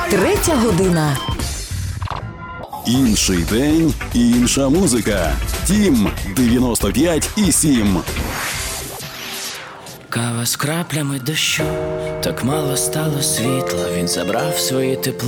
Третя година. Інший день, інша музика. Тім 95,7. Кава з краплями дощу, так мало стало світла. Він забрав своє тепло